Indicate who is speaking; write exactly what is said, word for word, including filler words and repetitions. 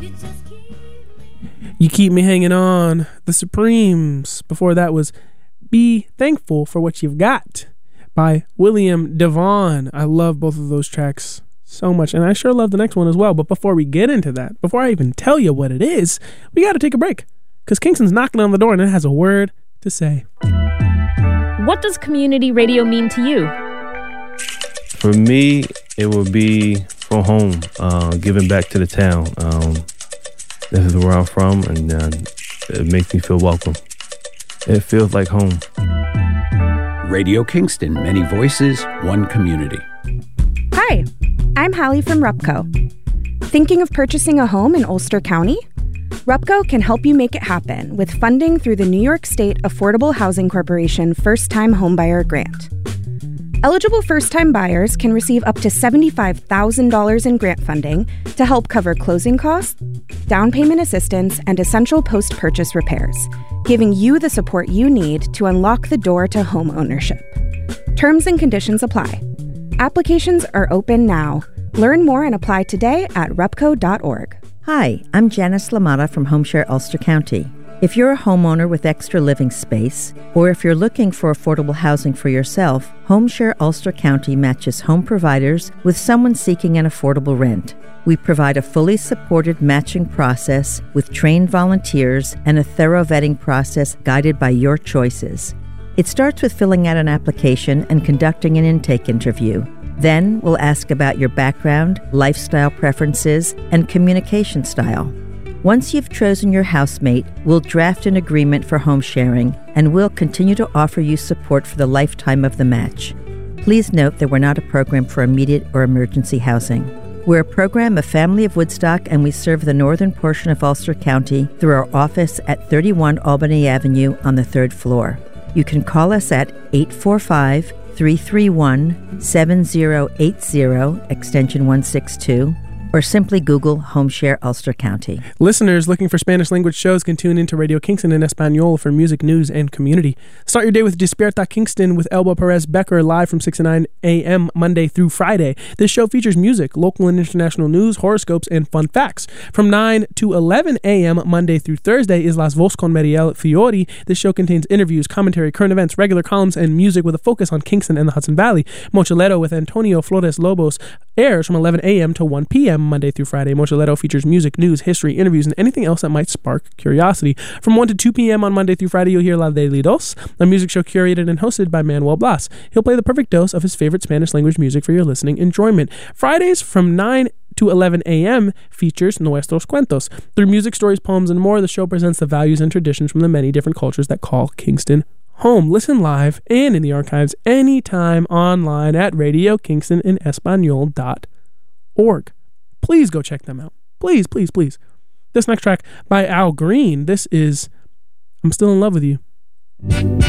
Speaker 1: You Keep Me Hanging On, The Supremes. Before that was Be Thankful for What You've Got by William DeVaughn. I love both of those tracks so much, and I sure love the next one as well. But before we get into that, before I even tell you what it is, we got to take a break, because Kingston's knocking on the door and it has a word to say.
Speaker 2: What does community radio mean to you?
Speaker 3: For me, it would be from home, uh, giving back to the town. Um, this is where I'm from, and uh, it makes me feel welcome. It feels like home.
Speaker 4: Radio Kingston, many voices, one community.
Speaker 5: Hi, I'm Hallie from Rupco. Thinking of purchasing a home in Ulster County? Rupco can help you make it happen with funding through the New York State Affordable Housing Corporation First-Time Homebuyer Grant. Eligible first-time buyers can receive up to seventy-five thousand dollars in grant funding to help cover closing costs, down payment assistance, and essential post-purchase repairs, giving you the support you need to unlock the door to home ownership. Terms and conditions apply. Applications are open now. Learn more and apply today at rupco dot org.
Speaker 6: Hi, I'm Janice Lamata from HomeShare Ulster County. If you're a homeowner with extra living space, or if you're looking for affordable housing for yourself, HomeShare Ulster County matches home providers with someone seeking an affordable rent. We provide a fully supported matching process with trained volunteers and a thorough vetting process guided by your choices. It starts with filling out an application and conducting an intake interview. Then we'll ask about your background, lifestyle preferences, and communication style. Once you've chosen your housemate, we'll draft an agreement for home sharing, and we'll continue to offer you support for the lifetime of the match. Please note that we're not a program for immediate or emergency housing. We're a program of Family of Woodstock, and we serve the northern portion of Ulster County through our office at thirty-one Albany Avenue on the third floor. You can call us at eight four five, three three one, seven zero eight zero, extension one six two, or simply Google HomeShare Ulster County.
Speaker 1: Listeners looking for Spanish language shows can tune into Radio Kingston in Espanol for music, news, and community. Start your day with Despierta Kingston with Elba Perez Becker live from six to nine a.m. Monday through Friday. This show features music, local and international news, horoscopes, and fun facts. From nine to eleven a.m. Monday through Thursday is Las Voz con Mariel Fiori. This show contains interviews, commentary, current events, regular columns, and music with a focus on Kingston and the Hudson Valley. Mochilero with Antonio Flores Lobos airs from eleven a.m. to one p.m. Monday through Friday. Mochilero features music, news, history, interviews, and anything else that might spark curiosity. From one to two p.m. on Monday through Friday, you'll hear La Daily Dos, a music show curated and hosted by Manuel Blas. He'll play the perfect dose of his favorite Spanish language music for your listening enjoyment. Fridays from nine to eleven a.m. features Nuestros Cuentos. Through music, stories, poems, and more, the show presents the values and traditions from the many different cultures that call Kingston home. Listen live and in the archives anytime online at radio kingston in espanol dot org. Please go check them out. Please, please, please. This next track by Al Green. This is I'm Still in Love with You.